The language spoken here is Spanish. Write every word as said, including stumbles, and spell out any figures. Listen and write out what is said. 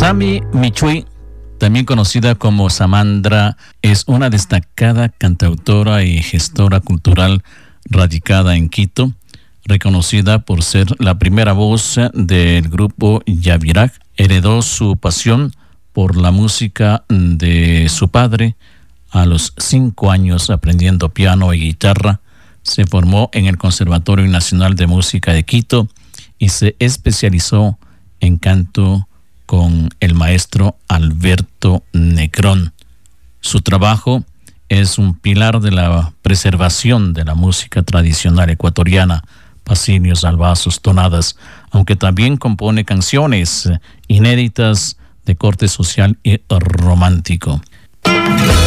Sami Michui, también conocida como Samandra, es una destacada cantautora y gestora cultural radicada en Quito, reconocida por ser la primera voz del grupo Yavirak. Heredó su pasión por la música de su padre. A los cinco años, aprendiendo piano y guitarra, se formó en el Conservatorio Nacional de Música de Quito y se especializó en canto con el maestro Alberto Negrón. Su trabajo es un pilar de la preservación de la música tradicional ecuatoriana, pasillos, albazos, tonadas, aunque también compone canciones inéditas de corte social y romántico.